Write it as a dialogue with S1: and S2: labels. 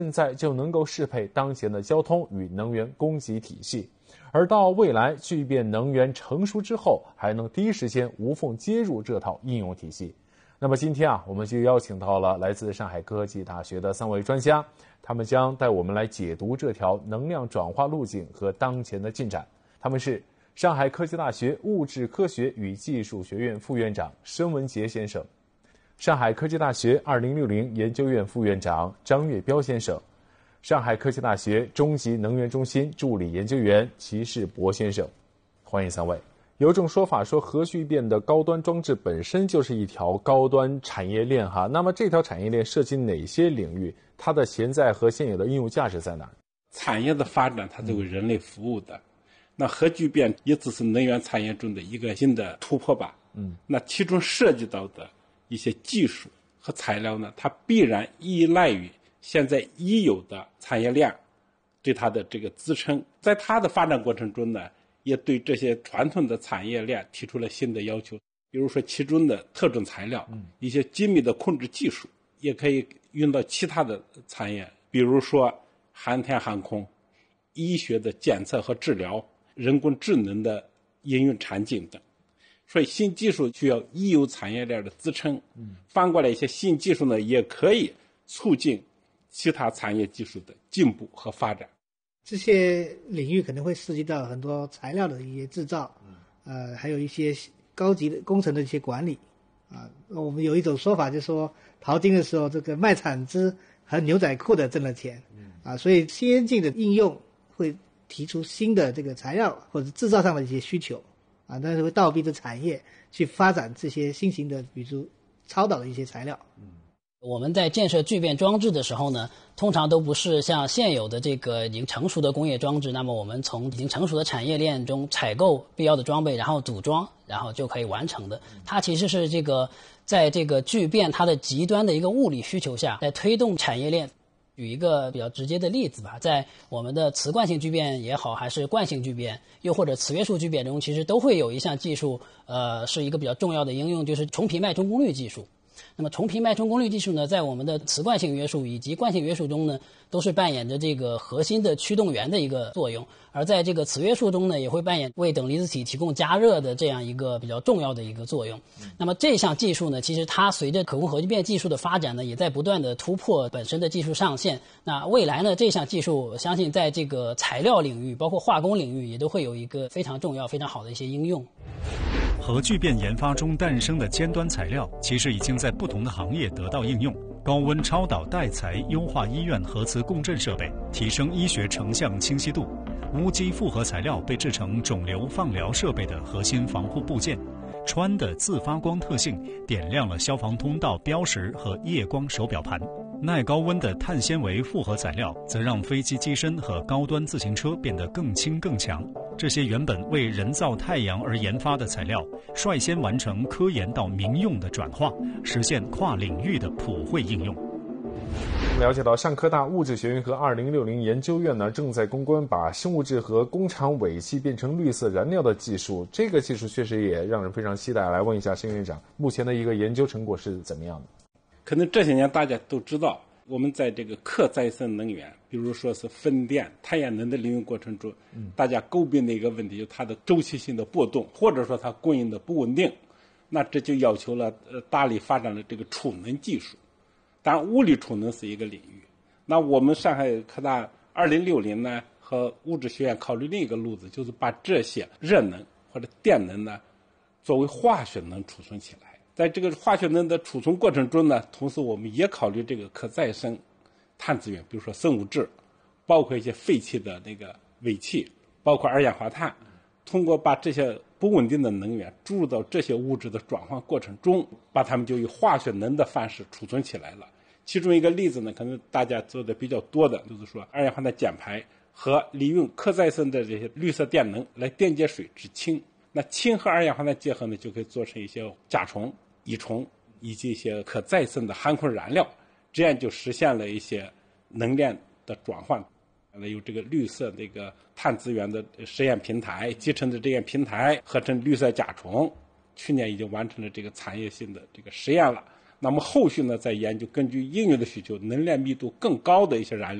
S1: 现在就能够适配当前的交通与能源供给体系，而到未来聚变能源成熟之后，还能第一时间无缝接入这套应用体系。那么今天我们就邀请到了来自上海科技大学的3位专家，他们将带我们来解读这条能量转化路径和当前的进展。他们是上海科技大学物质科学与技术学院副院长申文杰先生，上海科技大学2060研究院副院长张岳彪先生，上海科技大学中级能源中心助理研究员齐世博先生。欢迎3位。有种说法说，核聚变的高端装置本身就是一条高端产业链哈。那么这条产业链涉及哪些领域？它的潜在和现有的应用价值在哪？
S2: 产业的发展它是为人类服务的。那核聚变也只是能源产业中的一个新的突破吧。那其中涉及到的一些技术和材料呢，它必然依赖于现在已有的产业链对它的这个支撑。在它的发展过程中呢，也对这些传统的产业链提出了新的要求，比如说其中的特种材料，一些精密的控制技术，也可以用到其他的产业，比如说航天航空、医学的检测和治疗、人工智能的应用场景等。所以新技术需要已有产业链的支撑，反过来一些新技术呢，也可以促进其他产业技术的进步和发展。
S3: 这些领域可能会涉及到很多材料的一些制造，还有一些高级的工程的一些管理，我们有一种说法就是说，淘金的时候，这个卖铲子和牛仔裤的挣了钱，所以先进的应用会提出新的这个材料或者制造上的一些需求，但是会倒逼着产业去发展这些新型的，比如超导的一些材料。
S4: 我们在建设聚变装置的时候呢，通常都不是像现有的这个已经成熟的工业装置，那么我们从已经成熟的产业链中采购必要的装备，然后组装，然后就可以完成的。它其实是这个在这个聚变它的极端的一个物理需求下，在推动产业链。举一个比较直接的例子吧，在我们的磁惯性聚变也好，还是惯性聚变，又或者磁约束聚变中，其实都会有一项技术，是一个比较重要的应用，就是重频脉冲功率技术。那么重频脉冲功率技术呢，在我们的磁惯性约束以及惯性约束中呢，都是扮演着这个核心的驱动源的一个作用，而在这个磁约束中呢，也会扮演为等离子体提供加热的这样一个比较重要的一个作用。那么这项技术呢，其实它随着可控核聚变技术的发展呢，也在不断的突破本身的技术上限。那未来呢，这项技术我相信在这个材料领域，包括化工领域，也都会有一个非常重要、非常好的一些应用。
S5: 核聚变研发中诞生的尖端材料，其实已经在不同的行业得到应用。高温超导带材优化医院核磁共振设备，提升医学成像清晰度；无机复合材料被制成肿瘤放疗设备的核心防护部件。氚的自发光特性点亮了消防通道标识和夜光手表盘。耐高温的碳纤维复合材料则让飞机机身和高端自行车变得更轻更强。这些原本为人造太阳而研发的材料，率先完成科研到民用的转化，实现跨领域的普惠应用。
S1: 了解到上科大物质学院和2060研究院呢，正在攻关把生物质和工厂尾气变成绿色燃料的技术，这个技术确实也让人非常期待。来问一下申院长，目前的一个研究成果是怎么样的？
S2: 可能这些年大家都知道，我们在这个可再生能源，比如说是风电、太阳能的利用过程中，大家诟病的一个问题就是它的周期性的波动，或者说它供应的不稳定。那这就要求了大力发展了这个储能技术。当然物理储能是一个领域，那我们上海科大2060呢和物质学院考虑另一个路子，就是把这些热能或者电能呢作为化学能储存起来。在这个化学能的储存过程中呢，同时我们也考虑这个可再生碳资源，比如说生物质，包括一些废弃的那个尾气，包括二氧化碳，通过把这些不稳定的能源注入到这些物质的转换过程中，把它们就以化学能的方式储存起来了。其中一个例子呢，可能大家做的比较多的，就是说二氧化碳减排和利用可再生的这些绿色电能来电解水制氢。那氢和二氧化碳结合呢，就可以做成一些甲醇、乙醇以及一些可再生的航空燃料，这样就实现了一些能量的转换。有这个绿色这个碳资源的实验平台，集成的这样平台合成绿色甲醇，去年已经完成了这个产业性的这个实验了。 那么后续呢，再研究根据应用的需求，能源密度更高的一些燃料